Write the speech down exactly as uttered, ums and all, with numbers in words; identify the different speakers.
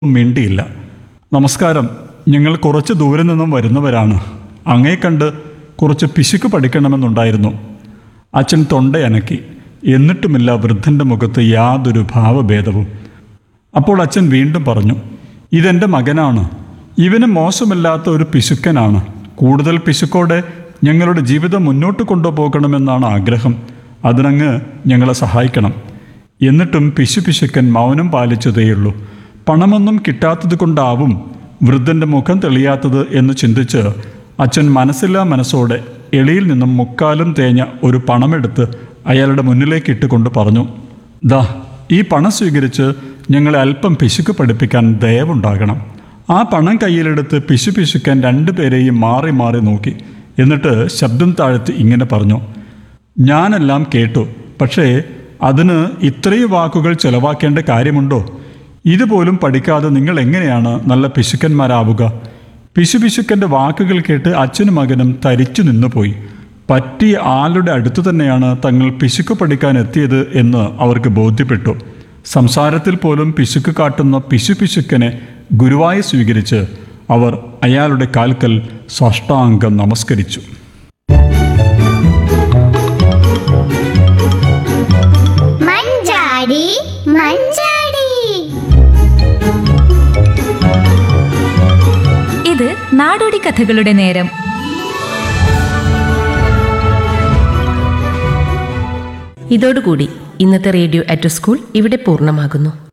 Speaker 1: മിണ്ടിയില്ല. നമസ്കാരം, ഞങ്ങൾ കുറച്ച് ദൂരെ നിന്നും വരുന്നവരാണ്. അങ്ങേ കണ്ട് കുറച്ച് പിശുക്ക് പഠിക്കണമെന്നുണ്ടായിരുന്നു. അച്ഛൻ തൊണ്ടയനക്കി. എന്നിട്ടുമില്ല വൃദ്ധൻ്റെ മുഖത്ത് യാതൊരു ഭാവഭേദവും. അപ്പോൾ അച്ഛൻ വീണ്ടും പറഞ്ഞു, ഇതെൻ്റെ മകനാണ്. ഇവന് മോശമില്ലാത്ത ഒരു പിശുക്കനാണ്. കൂടുതൽ പിശുക്കോടെ ഞങ്ങളുടെ ജീവിതം മുന്നോട്ട് കൊണ്ടുപോകണമെന്നാണ് ആഗ്രഹം. അതിനങ്ങ് ഞങ്ങളെ സഹായിക്കണം. എന്നിട്ടും പിശുപിശുക്കൻ മൗനം പാലിച്ചതേയുള്ളൂ. പണമൊന്നും കിട്ടാത്തത് കൊണ്ടാവും വൃദ്ധൻ്റെ മുഖം തെളിയാത്തത് എന്ന് ചിന്തിച്ച് അച്ഛൻ മനസ്സില്ലാ മനസ്സോടെ എളിയിൽ നിന്നും മുക്കാലും തേഞ്ഞ ഒരു പണമെടുത്ത് അയാളുടെ മുന്നിലേക്ക് ഇട്ടുകൊണ്ട് പറഞ്ഞു, ദാ ഈ പണം സ്വീകരിച്ച് ഞങ്ങളെ അല്പം പിശുക്ക് പഠിപ്പിക്കാൻ ദയവുണ്ടാകണം. ആ പണം കയ്യിലെടുത്ത് പിശുപിശുക്കാൻ രണ്ടുപേരെയും മാറി മാറി നോക്കി. എന്നിട്ട് ശബ്ദം താഴ്ത്തി ഇങ്ങനെ പറഞ്ഞു, ഞാനെല്ലാം കേട്ടു. പക്ഷേ അതിന് ഇത്രയും വാക്കുകൾ ചെലവാക്കേണ്ട കാര്യമുണ്ടോ? ഇതുപോലും പഠിക്കാതെ നിങ്ങൾ എങ്ങനെയാണ് നല്ല പിശുക്കന്മാരാവുക? പിശുപിശുക്കൻ്റെ വാക്കുകൾ കേട്ട് അച്ഛനും മകനും തരിച്ചു നിന്നുപോയി. പറ്റിയ ആളുടെ അടുത്തു തന്നെയാണ് തങ്ങൾ പിശുക്ക് പഠിക്കാൻ എത്തിയത് എന്ന് അവർക്ക് ബോധ്യപ്പെട്ടു. സംസാരത്തിൽ പോലും പിശുക്ക് കാട്ടുന്ന പിശുപിശുക്കനെ ഗുരുവായി സ്വീകരിച്ച് അവർ അയാളുടെ കാൽക്കൽ സാഷ്ടാംഗം നമസ്കരിച്ചു.
Speaker 2: മഞ്ചാടി മഞ്ചാടി.
Speaker 3: ഇത് നാടോടി കഥകളുടെ നേരം.
Speaker 4: ഇതോടുകൂടി ഇന്നത്തെ റേഡിയോ അറ്റ് സ്കൂൾ ഇവിടെ പൂർണ്ണമാകുന്നു.